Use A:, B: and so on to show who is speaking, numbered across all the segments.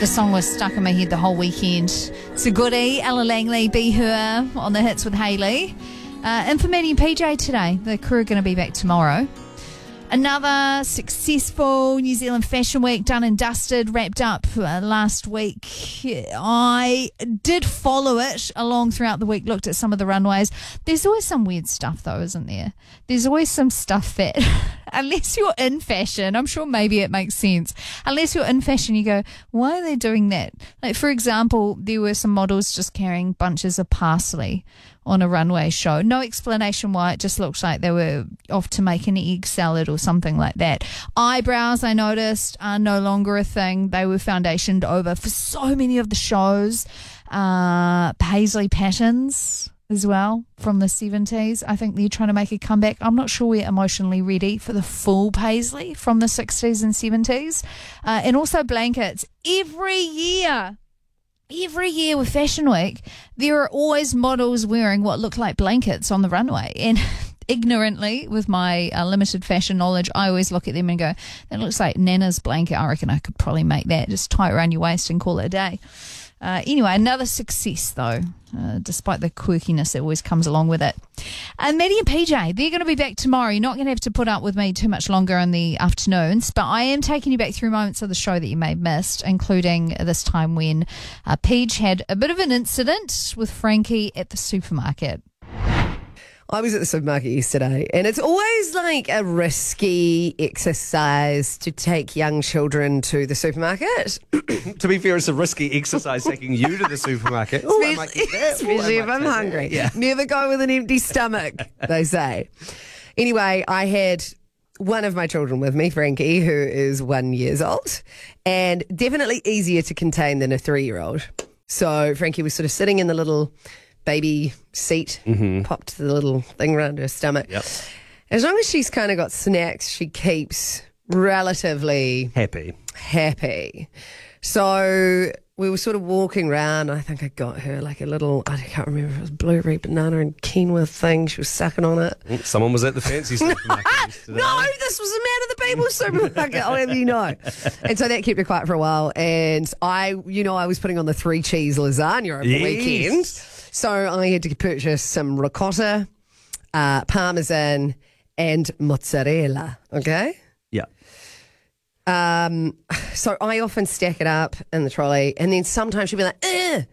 A: The song was stuck in my head the whole weekend. It's a goodie. Ella Langley, Be Her on the hits with Hayley. And for Maddie and PJ today. The crew are going to be back tomorrow. Another successful New Zealand Fashion Week done and dusted, wrapped up last week. I did follow it along throughout the week, looked at some of the runways. There's always some weird stuff though, isn't there? There's always some stuff that, unless you're in fashion, I'm sure maybe it makes sense. Unless you're in fashion, you go, why are they doing that? Like, for example, there were some models just carrying bunches of parsley on a runway show. No explanation why. It just looks like they were off to make an egg salad or something like that. Eyebrows, I noticed, are no longer a thing. They were foundationed over for so many of the shows. Paisley patterns as well from the 70s. I think they're trying to make a comeback. I'm not sure we're emotionally ready for the full Paisley from the 60s and 70s. And also blankets. Every year with Fashion Week, there are always models wearing what look like blankets on the runway. And ignorantly, with my limited fashion knowledge, I always look at them and go, that looks like Nana's blanket. I reckon I could probably make that. Just tie it around your waist and call it a day. Anyway, another success, though, despite the quirkiness that always comes along with it. And Maddie and PJ, they're going to be back tomorrow. You're not going to have to put up with me too much longer in the afternoons, but I am taking you back through moments of the show that you may have missed, including this time when Paige had a bit of an incident with Frankie at the supermarket.
B: I was at the supermarket yesterday, and it's always like a risky exercise to take young children to the supermarket.
C: To be fair, it's a risky exercise taking you to the supermarket.
B: Especially if I'm hungry.
C: Yeah.
B: Never go with an empty stomach, they say. Anyway, I had one of my children with me, Frankie, who is 1 year old, and definitely easier to contain than a 3-year-old. So Frankie was sort of sitting in the little baby seat, popped the little thing around her stomach.
C: Yep.
B: As long as she's kind of got snacks, she keeps relatively happy. So we were sort of walking around. I think I got her like a little, I can't remember if it was blueberry, banana and quinoa thing. She was sucking on it.
C: Someone was at the fancy supermarket yesterday.
B: No, this was a man of the people supermarket, I'll have you know. And so that kept her quiet for a while. And I was putting on the 3-cheese lasagna over the weekend. So I had to purchase some ricotta, parmesan, and mozzarella. Okay?
C: Yeah.
B: So I often stack it up in the trolley, and then sometimes she'll be like,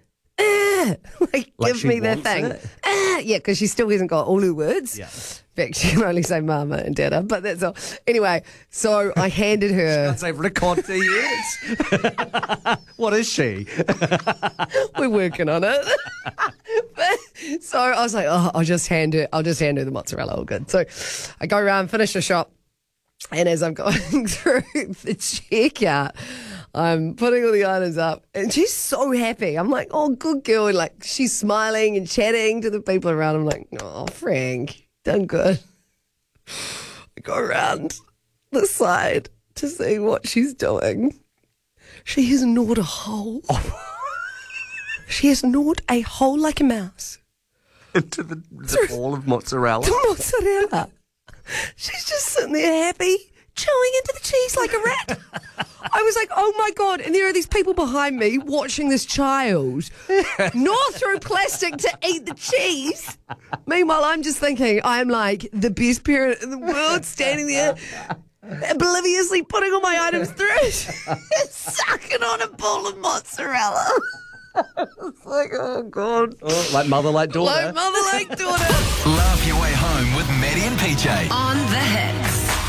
B: give me that thing. Yeah, because she still hasn't got all her words.
C: Yeah.
B: In fact, she can only say mama and dada, but that's all. Anyway, so I handed her.
C: Can't say ricotta yet. What is she?
B: We're working on it. So I was like, I'll just hand her the mozzarella. All good. So I go around, finish the shop, and as I'm going through the checkout, I'm putting all the items up, and she's so happy. I'm like, oh, good girl. And like, she's smiling and chatting to the people around. I'm like, oh, Frank, done good. I go around the side to see what she's doing. She has gnawed a hole. She has gnawed a hole like a mouse.
C: Into the ball of mozzarella.
B: The mozzarella. She's just sitting there happy, chewing into the cheese like a rat. I was like, oh my God. And there are these people behind me watching this child gnaw through plastic to eat the cheese. Meanwhile, I'm just thinking, I'm like the best parent in the world, standing there obliviously putting all my items through and sucking on a bowl of mozzarella. It's like, oh God.
C: Oh, like mother, like daughter.
B: Like mother, like daughter.
D: Laugh your way home with Maddie and PJ.
E: On the hits.